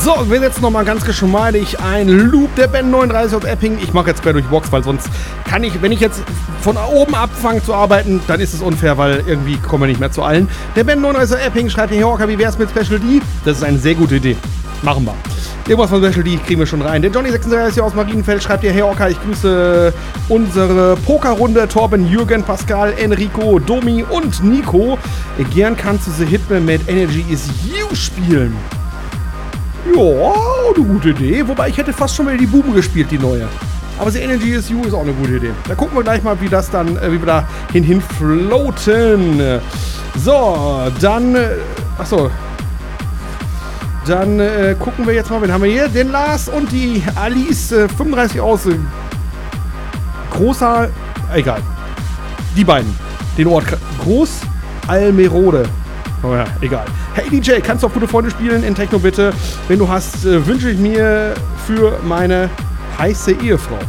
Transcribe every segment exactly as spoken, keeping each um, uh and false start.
So, wir setzen nochmal ganz geschmeidig ein Loop der Band neununddreißig aus Epping. Ich mache jetzt quer durch die Box, weil sonst kann ich, wenn ich jetzt von oben abfange zu arbeiten, dann ist es unfair, weil irgendwie kommen wir nicht mehr zu allen. Der Band neununddreißig aus Epping schreibt hier, Orca, wie wär's mit Special D? Das ist eine sehr gute Idee. Machen wir. Irgendwas von Special D kriegen wir schon rein. Der Johnny sechsunddreißig aus Marienfeld schreibt hier, hey Orca, ich grüße unsere Pokerrunde, Torben, Jürgen, Pascal, Enrico, Domi und Nico. Gern kannst du The Hitman mit Energy Is You spielen. Ja, eine gute Idee. Wobei, ich hätte fast schon mal die Bube gespielt, die neue. Aber The Energy Is You ist auch eine gute Idee. Da gucken wir gleich mal, wie das dann, äh, wie wir da hin, hin floaten. So, dann, äh, achso. Dann äh, gucken wir jetzt mal, wen haben wir hier? Den Lars und die Alice äh, fünfunddreißig aus. Äh, großer, egal. Die beiden. Den Ort Groß Almerode. Oh ja, egal. Hey D J, kannst du auf gute Freunde spielen in Techno bitte? Wenn du hast, äh, wünsche ich mir für meine heiße Ehefrau.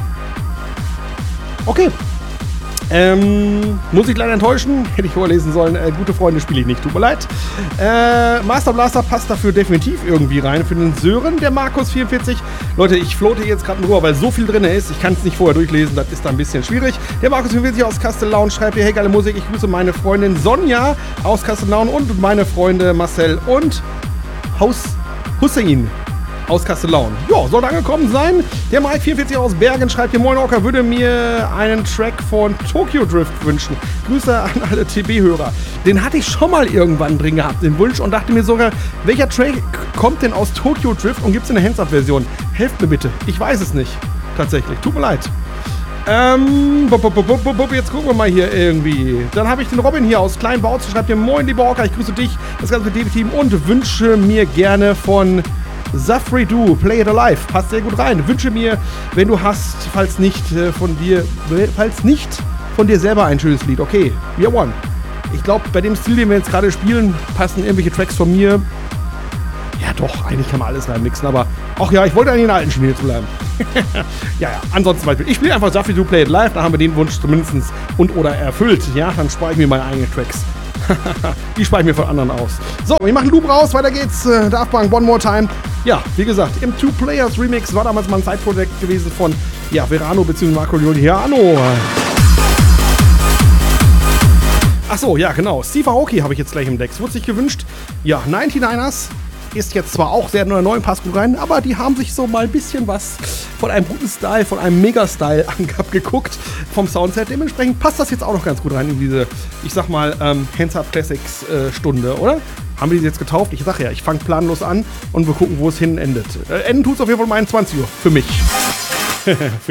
Okay. Ähm, muss ich leider enttäuschen. Hätte ich vorlesen sollen. Äh, gute Freunde spiele ich nicht. Tut mir leid. Äh, Master Blaster passt dafür definitiv irgendwie rein. Für den Sören, der Markus vierundvierzig. Leute, ich floate jetzt gerade nur, weil so viel drin ist. Ich kann es nicht vorher durchlesen. Das ist da ein bisschen schwierig. Der Markus vierundvierzig aus Kastellaun schreibt hier, hey, geile Musik. Ich grüße meine Freundin Sonja aus Kastellaun und meine Freunde Marcel und Haus Hussein aus Kastellaun. Ja, soll angekommen sein. Der Mike vierundvierzig aus Bergen schreibt hier, moin Orca, würde mir einen Track von Tokyo Drift wünschen. Grüße an alle T B-Hörer. Den hatte ich schon mal irgendwann drin gehabt, den Wunsch, und dachte mir sogar, welcher Track kommt denn aus Tokyo Drift und gibt es eine Hands-Up-Version? Helft mir bitte. Ich weiß es nicht. Tatsächlich. Tut mir leid. Ähm, bup, bup, bup, bup, bup, jetzt gucken wir mal hier irgendwie. Dann habe ich den Robin hier aus Kleinbautzen, schreibt hier, moin lieber Orca, ich grüße dich, das ganze D B-Team und wünsche mir gerne von Zafri Du, Play It Alive, passt sehr gut rein. Wünsche mir, wenn du hast, falls nicht äh, von dir, falls nicht von dir selber ein schönes Lied. Okay, we are one. Ich glaube, bei dem Stil, den wir jetzt gerade spielen, passen irgendwelche Tracks von mir. Ja doch, eigentlich kann man alles reinmixen, aber ach ja, ich wollte an den alten Schienen jetzt bleiben. ja, ja, ansonsten zum Beispiel, ich spiele einfach Zafri Du, Play It Live, da haben wir den Wunsch zumindest und oder erfüllt. Ja, dann spare ich mir meine eigenen Tracks. Die spare ich mir von anderen aus. So, wir machen Loop raus, weiter geht's. Äh, Daft Punk, One More Time. Ja, wie gesagt, im Two Players Remix war damals mal ein Side-Project gewesen von, ja, Verano bzw. Marco Giuliano. Achso, ja, genau. Steve Aoki habe ich jetzt gleich im Deck. Wurde sich gewünscht. Ja, neunundneunzigers ist jetzt zwar auch sehr neuen passt gut rein, aber die haben sich so mal ein bisschen was von einem guten Style, von einem Mega-Style abgeguckt vom Soundset. Dementsprechend passt das jetzt auch noch ganz gut rein in diese, ich sag mal, ähm, Hands-Up Classics äh, Stunde, oder? Haben wir die jetzt getauft? Ich sag ja, ich fange planlos an und wir gucken, wo es hin endet. Äh, enden tut's auf jeden Fall um einundzwanzig Uhr. Für mich.